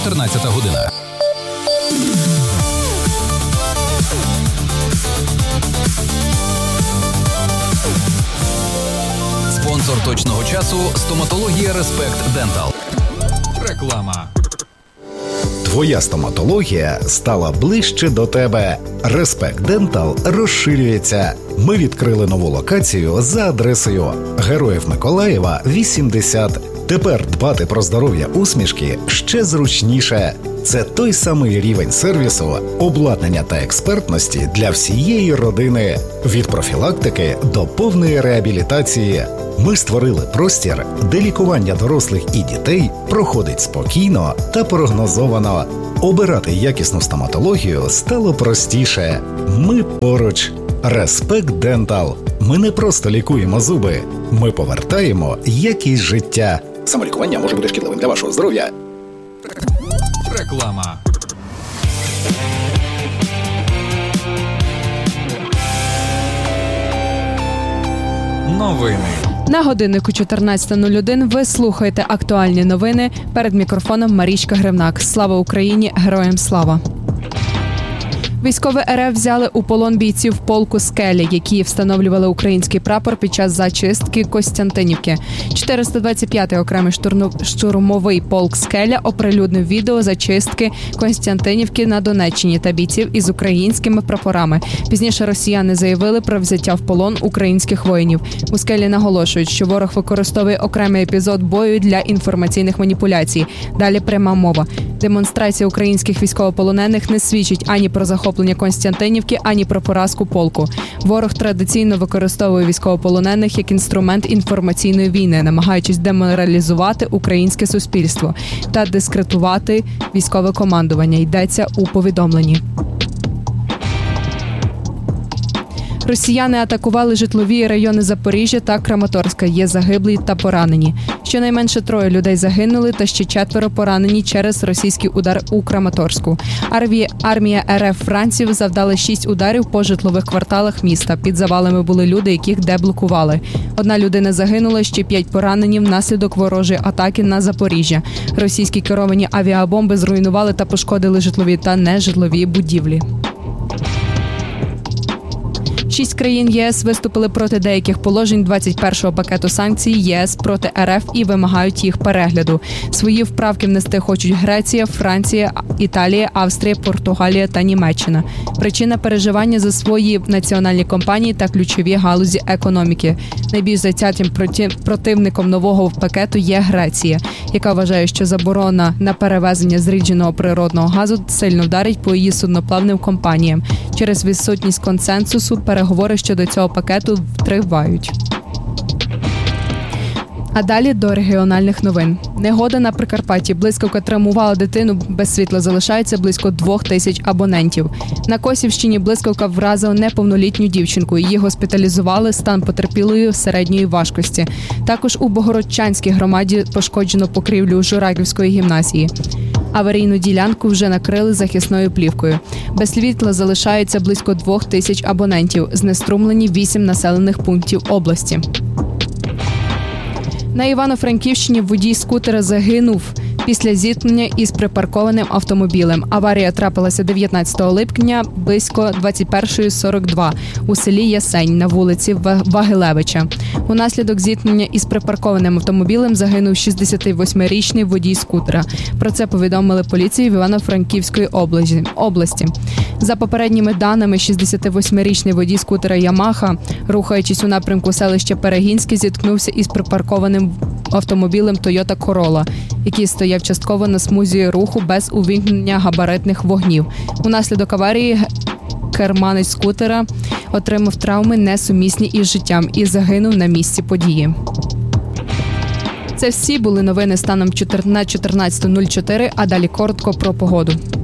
14 година. Спонсор точного часу – стоматологія Респект Дентал. Реклама. Твоя стоматологія стала ближче до тебе. Респект Дентал розширюється. Ми відкрили нову локацію за адресою Героїв Миколаєва, 80. Тепер дбати про здоров'я усмішки ще зручніше. Це той самий рівень сервісу, обладнання та експертності для всієї родини. Від профілактики до повної реабілітації. Ми створили простір, де лікування дорослих і дітей проходить спокійно та прогнозовано. Обирати якісну стоматологію стало простіше. Ми поруч. Респект Дентал. Ми не просто лікуємо зуби. Ми повертаємо якість життя. Самолікування може бути шкідливим для вашого здоров'я. Реклама. Новини. На годиннику 14:01 ви слухаєте актуальні новини. Перед мікрофоном Марічка Гривнак. Слава Україні! Героям слава! Військові РФ взяли у полон бійців полку «Скеля», які встановлювали український прапор під час зачистки Костянтинівки. 425-й окремий штурмовий полк «Скеля» оприлюднив відео зачистки Костянтинівки на Донеччині та бійців із українськими прапорами. Пізніше росіяни заявили про взяття в полон українських воїнів. У «Скелі» наголошують, що ворог використовує окремий епізод бою для інформаційних маніпуляцій. Далі пряма мова. Демонстрація українських військовополонених не свідчить ані про захоплення Костянтинівки, ані про поразку полку. Ворог традиційно використовує військовополонених як інструмент інформаційної війни, намагаючись деморалізувати українське суспільство та дискредитувати військове командування, йдеться у повідомленні. Росіяни атакували житлові райони Запоріжжя та Краматорська. Є загиблі та поранені. Щонайменше 3 людей загинули та ще 4 поранені через російський удар у Краматорську. Армія РФ Франції завдала 6 ударів по житлових кварталах міста. Під завалами були люди, яких деблокували. 1 людина загинула, ще 5 поранені внаслідок ворожої атаки на Запоріжжя. Російські керовані авіабомби зруйнували та пошкодили житлові та нежитлові будівлі. 6 країн ЄС виступили проти деяких положень 21-го пакету санкцій ЄС проти РФ і вимагають їх перегляду. Свої вправки внести хочуть Греція, Франція, Італія, Австрія, Португалія та Німеччина. Причина – переживання за свої національні компанії та ключові галузі економіки. Найбільш затятим противником нового пакету є Греція, яка вважає, що заборона на перевезення зрідженого природного газу сильно вдарить по її судноплавним компаніям. Через відсутність консенсусу переговори щодо цього пакету тривають. А далі до регіональних новин. Негода на Прикарпатті. Блискавка травмувала дитину, без світла залишається близько 2000 абонентів. На Косівщині блискавка вразила неповнолітню дівчинку. Її госпіталізували, стан потерпілої середньої важкості. Також у Богородчанській громаді пошкоджено покрівлю Жураківської гімназії. Аварійну ділянку вже накрили захисною плівкою. Без світла залишається близько 2000 абонентів. Знеструмлені 8 населених пунктів області. На Івано-Франківщині водій скутера загинув після зіткнення із припаркованим автомобілем. Аварія трапилася 19 липня близько 21:42 у селі Ясень на вулиці Вагилевича. Унаслідок зіткнення із припаркованим автомобілем загинув 68-річний водій скутера. Про це повідомили поліції в Івано-Франківської області. За попередніми даними, 68-річний водій скутера «Ямаха», рухаючись у напрямку селища Перегінське, зіткнувся із припаркованим автомобілем «Тойота Королла», який стояв частково на смузі руху без увімкнення габаритних вогнів. Унаслідок аварії керманець скутера отримав травми, несумісні із життям, і загинув на місці події. Це всі були новини станом на 14:04, а далі коротко про погоду.